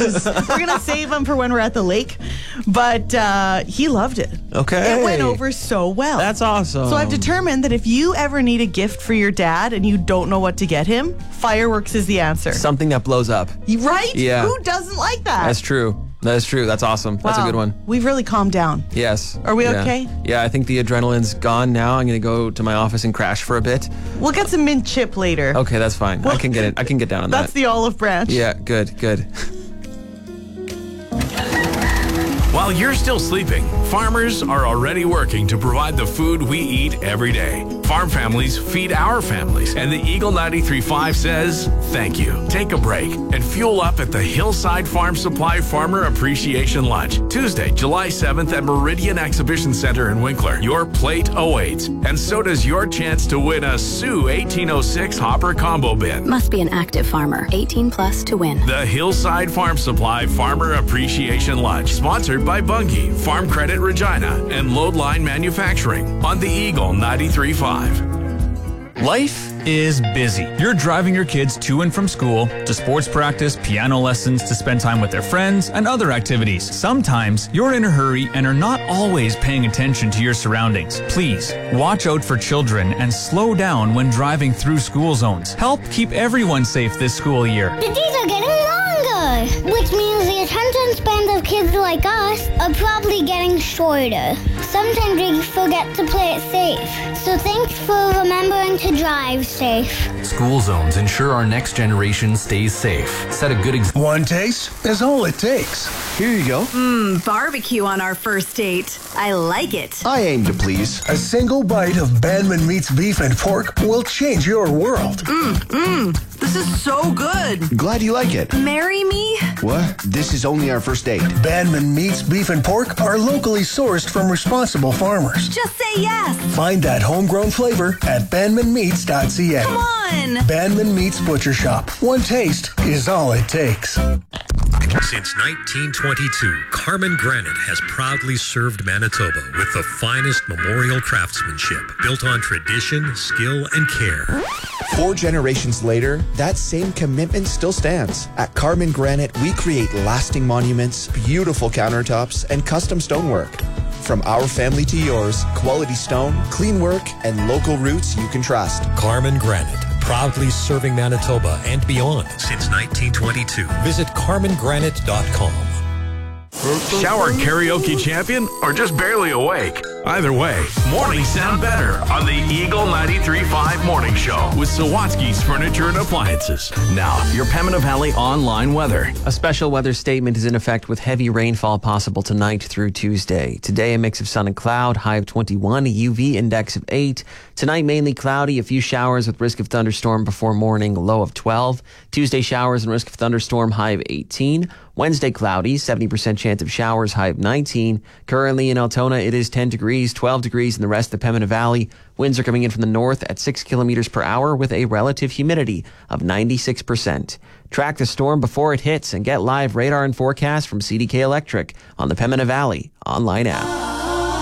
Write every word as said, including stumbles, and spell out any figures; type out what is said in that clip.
is. We're going to save him for when we're at the lake. But uh, he loved it. Okay. It went over so well. That's awesome. So I've determined that if you ever need a gift for your dad and you don't know what to get him, fireworks is the answer. Something that blows up. Right? Yeah. Who doesn't like that? That's true. That is true. That's awesome. That's Wow. a good one. We've really calmed down. Yes. Are we Yeah. okay? Yeah, I think the adrenaline's gone now. I'm going to go to my office and crash for a bit. We'll get some mint chip later. Okay, that's fine. I can get it. I can get down on That's that. the olive branch. Yeah, good, good. While you're still sleeping, farmers are already working to provide the food we eat every day. Farm families feed our families, and the Eagle ninety-three point five says thank you. Take a break and fuel up at the Hillside Farm Supply Farmer Appreciation Lunch, Tuesday, July seventh at Meridian Exhibition Center in Winkler. Your plate awaits, and so does your chance to win a Sioux eighteen oh six Hopper Combo Bin. Must be an active farmer, eighteen plus to win. The Hillside Farm Supply Farmer Appreciation Lunch, sponsored by Bunge, Farm Credit Regina, and Loadline Manufacturing on the Eagle ninety-three point five. Life is busy. You're driving your kids to and from school, to sports practice, piano lessons, to spend time with their friends, and other activities. Sometimes you're in a hurry and are not always paying attention to your surroundings. Please, watch out for children and slow down when driving through school zones. Help keep everyone safe this school year. The days are getting longer, which means the attention spans of kids like us are probably getting shorter. Sometimes we forget to play it safe. So thanks for remembering to drive safe. School zones ensure our next generation stays safe. Set a good example. One taste is all it takes. Here you go. Mmm, barbecue on our first date. I like it. I aim to please. A single bite of Banman Meats beef and pork will change your world. Mmm, mmm. This is so good. Glad you like it. Marry me? What? This is only our first date. Banman Meats beef and pork are locally sourced from responsible farmers. Just say yes. Find that homegrown flavor at banman meats dot c a. Come on. Banman Meats Butcher Shop. One taste is all it takes. Since nineteen twenty-two, Carmen Granite has proudly served Manitoba with the finest memorial craftsmanship built on tradition, skill, and care. Four generations later, that same commitment still stands. At Carmen Granite, we create lasting monuments, beautiful countertops, and custom stonework. From our family to yours, quality stone, clean work, and local roots you can trust. Carmen Granite, proudly serving Manitoba and beyond since nineteen twenty-two. Visit carmen granite dot com. Shower karaoke champion or just barely awake? Either way, mornings sound better on the Eagle ninety-three point five Morning Show with Sawatsky's Furniture and Appliances. Now, your Pembina Valley online weather. A special weather statement is in effect with heavy rainfall possible tonight through Tuesday. Today, a mix of sun and cloud, high of twenty-one, a U V index of eight. Tonight, mainly cloudy, a few showers with risk of thunderstorm before morning, low of twelve. Tuesday, showers and risk of thunderstorm, high of eighteen. Wednesday, cloudy, seventy percent chance of showers, high of nineteen. Currently in Altona, it is ten degrees, twelve degrees in the rest of the Pembina Valley. Winds are coming in from the north at six kilometers per hour with a relative humidity of ninety-six percent. Track the storm before it hits and get live radar and forecast from C D K Electric on the Pembina Valley online app.